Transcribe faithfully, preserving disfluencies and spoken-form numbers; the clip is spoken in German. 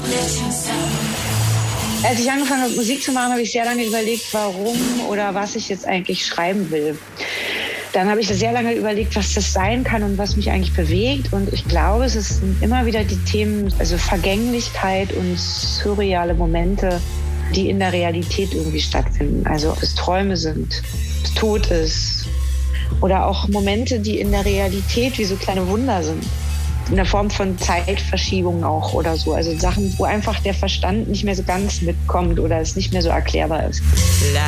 Als ich angefangen habe, Musik zu machen, habe ich sehr lange überlegt, warum oder was ich jetzt eigentlich schreiben will. Dann habe ich sehr lange überlegt, was das sein kann und was mich eigentlich bewegt. Und ich glaube, es sind immer wieder die Themen, also Vergänglichkeit und surreale Momente, die in der Realität irgendwie stattfinden. Also ob es Träume sind, ob es Tod ist oder auch Momente, die in der Realität wie so kleine Wunder sind. In der Form von Zeitverschiebung auch oder so. Also Sachen, wo einfach der Verstand nicht mehr so ganz mitkommt oder es nicht mehr so erklärbar ist.